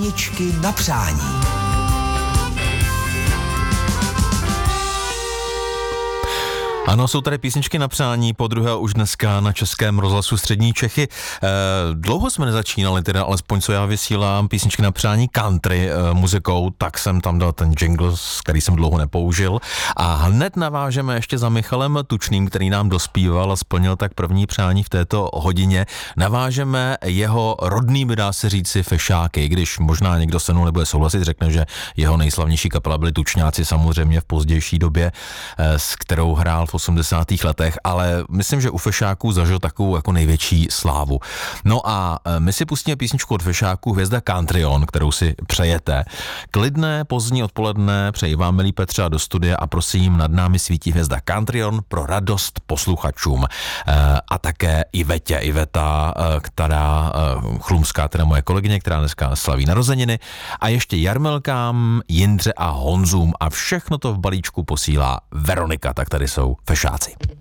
Písničky na přání. Ano, jsou tady písničky na přání, podruhé už dneska na Českém rozhlasu Střední Čechy. Dlouho jsme nezačínali, teda alespoň co já vysílám písničky na přání country muzikou, tak jsem tam dal ten jingle, který jsem dlouho nepoužil. A hned navážeme ještě za Michalem Tučným, který nám dospíval a splnil tak první přání v této hodině. Navážeme jeho rodnými, dá se říci, fešáky, když možná někdo se mnou nebude souhlasit, řekne, že jeho nejslavnější kapela byli Tučňáci samozřejmě v pozdější době, s kterou hrál v 80. letech, ale myslím, že u fešáků zažil takovou jako největší slávu. No a my si pustíme písničku od fešáků Hvězda Country On, kterou si přejete. Klidné pozdní odpoledne přeji vám, milí Petře, a do studia a prosím, nad námi svítí Hvězda Country On pro radost posluchačům. A také Iveta, která chlumská, teda moje kolegyně, která dneska slaví narozeniny, a ještě Jarmelkám, Jindře a Honzům, a všechno to v balíčku posílá Veronika, tak tady jsou fešáci.